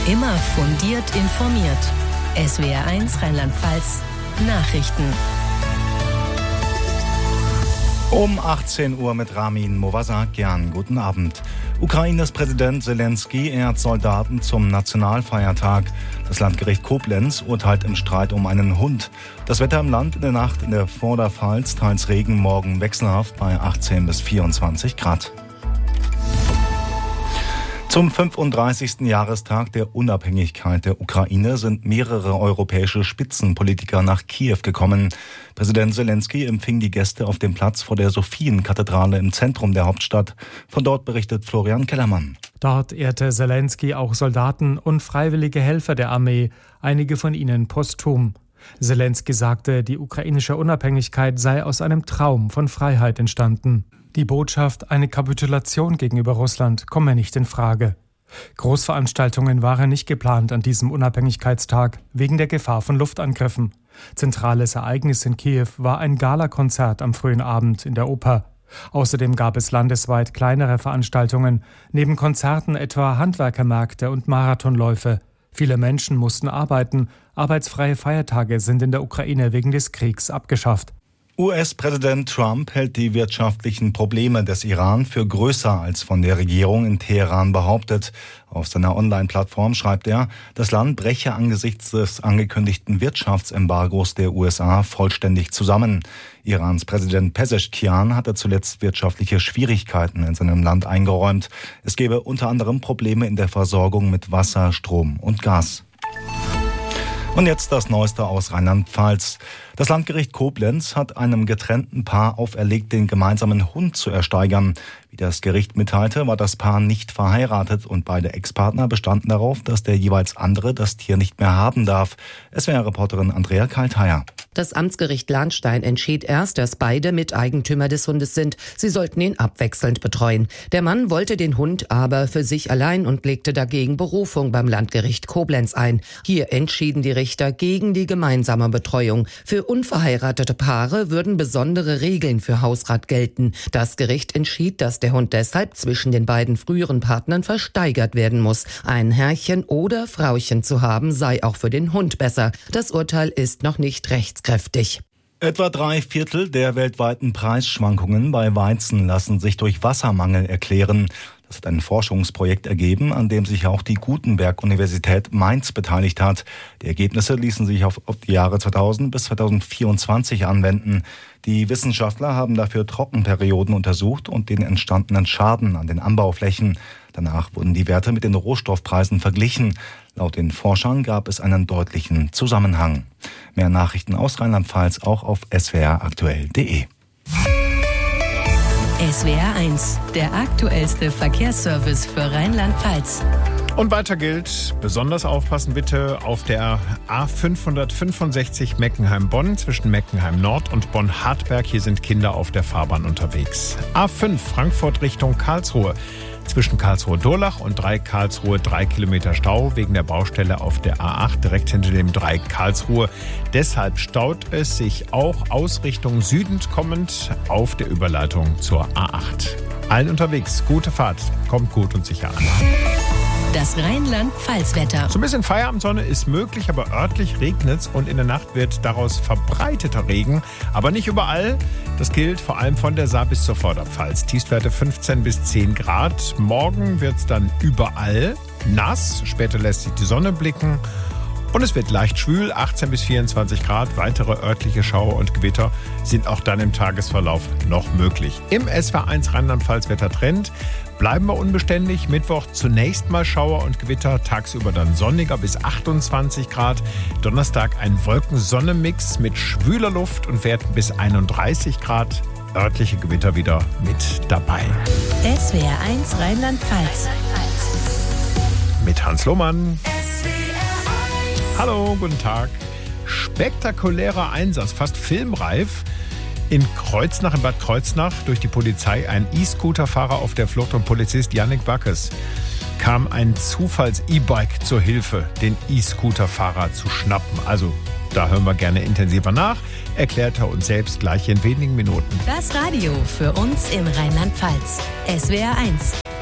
Immer fundiert informiert. SWR1 Rheinland-Pfalz Nachrichten. Um 18 Uhr mit Ramin Movasakian. Guten Abend. Ukraines Präsident Zelensky ehrt Soldaten zum Nationalfeiertag. Das Landgericht Koblenz urteilt im Streit um einen Hund. Das Wetter im Land in der Nacht in der Vorderpfalz, teils Regen, morgen wechselhaft bei 18 bis 24 Grad. Zum 35. Jahrestag der Unabhängigkeit der Ukraine sind mehrere europäische Spitzenpolitiker nach Kiew gekommen. Präsident Zelensky empfing die Gäste auf dem Platz vor der Sofienkathedrale im Zentrum der Hauptstadt. Von dort berichtet Florian Kellermann. Dort ehrte Zelensky auch Soldaten und freiwillige Helfer der Armee, einige von ihnen posthum. Zelensky sagte, die ukrainische Unabhängigkeit sei aus einem Traum von Freiheit entstanden. Die Botschaft, eine Kapitulation gegenüber Russland, komme nicht in Frage. Großveranstaltungen waren nicht geplant an diesem Unabhängigkeitstag, wegen der Gefahr von Luftangriffen. Zentrales Ereignis in Kiew war ein Galakonzert am frühen Abend in der Oper. Außerdem gab es landesweit kleinere Veranstaltungen, neben Konzerten etwa Handwerkermärkte und Marathonläufe. Viele Menschen mussten arbeiten, arbeitsfreie Feiertage sind in der Ukraine wegen des Kriegs abgeschafft. US-Präsident Trump hält die wirtschaftlichen Probleme des Iran für größer als von der Regierung in Teheran behauptet. Auf seiner Online-Plattform schreibt er, das Land breche angesichts des angekündigten Wirtschaftsembargos der USA vollständig zusammen. Irans Präsident Pezeshkian hatte zuletzt wirtschaftliche Schwierigkeiten in seinem Land eingeräumt. Es gebe unter anderem Probleme in der Versorgung mit Wasser, Strom und Gas. Und jetzt das Neueste aus Rheinland-Pfalz. Das Landgericht Koblenz hat einem getrennten Paar auferlegt, den gemeinsamen Hund zu ersteigern. Wie das Gericht mitteilte, war das Paar nicht verheiratet und beide Ex-Partner bestanden darauf, dass der jeweils andere das Tier nicht mehr haben darf. SWR-Reporterin Andrea Kaltheier. Das Amtsgericht Lahnstein entschied erst, dass beide Miteigentümer des Hundes sind. Sie sollten ihn abwechselnd betreuen. Der Mann wollte den Hund aber für sich allein und legte dagegen Berufung beim Landgericht Koblenz ein. Hier entschieden die Richter gegen die gemeinsame Betreuung. Für unverheiratete Paare würden besondere Regeln für Hausrat gelten. Das Gericht entschied, dass der Hund deshalb zwischen den beiden früheren Partnern versteigert werden muss. Ein Herrchen oder Frauchen zu haben, sei auch für den Hund besser. Das Urteil ist noch nicht rechtskräftig. Etwa 3/4 der weltweiten Preisschwankungen bei Weizen lassen sich durch Wassermangel erklären. Das hat ein Forschungsprojekt ergeben, an dem sich auch die Gutenberg-Universität Mainz beteiligt hat. Die Ergebnisse ließen sich auf die Jahre 2000 bis 2024 anwenden. Die Wissenschaftler haben dafür Trockenperioden untersucht und den entstandenen Schaden an den Anbauflächen. Danach wurden die Werte mit den Rohstoffpreisen verglichen. Laut den Forschern gab es einen deutlichen Zusammenhang. Mehr Nachrichten aus Rheinland-Pfalz auch auf swraktuell.de. SWR1, der aktuellste Verkehrsservice für Rheinland-Pfalz. Und weiter gilt, besonders aufpassen bitte auf der A565 Meckenheim-Bonn zwischen Meckenheim-Nord und Bonn-Hartberg. Hier sind Kinder auf der Fahrbahn unterwegs. A5 Frankfurt Richtung Karlsruhe. Zwischen Karlsruhe-Durlach und Dreieck Karlsruhe 3 Kilometer Stau wegen der Baustelle auf der A8 direkt hinter dem Dreieck Karlsruhe. Deshalb staut es sich auch aus Richtung Süden kommend auf der Überleitung zur A8. Allen unterwegs, gute Fahrt, kommt gut und sicher an. Das Rheinland-Pfalz-Wetter. So ein bisschen Feierabendsonne ist möglich, aber örtlich regnet es und in der Nacht wird daraus verbreiteter Regen. Aber nicht überall. Das gilt vor allem von der Saar bis zur Vorderpfalz. Tiefstwerte 15 bis 10 Grad. Morgen wird es dann überall nass. Später lässt sich die Sonne blicken. Und es wird leicht schwül, 18 bis 24 Grad. Weitere örtliche Schauer und Gewitter sind auch dann im Tagesverlauf noch möglich. Im SWR1 Rheinland-Pfalz-Wettertrend bleiben wir unbeständig. Mittwoch zunächst mal Schauer und Gewitter, tagsüber dann sonniger bis 28 Grad. Donnerstag ein Wolken-Sonne-Mix mit schwüler Luft und Werten bis 31 Grad. Örtliche Gewitter wieder mit dabei. SWR1 Rheinland-Pfalz. Mit Hans Lohmann. Hallo, guten Tag. Spektakulärer Einsatz, fast filmreif. In Kreuznach, in Bad Kreuznach, durch die Polizei ein E-Scooter-Fahrer auf der Flucht und Polizist Yannick Backes kam ein Zufalls-E-Bike zur Hilfe, den E-Scooter-Fahrer zu schnappen. Also, da hören wir gerne intensiver nach, erklärt er uns selbst gleich in wenigen Minuten. Das Radio für uns in Rheinland-Pfalz. SWR1.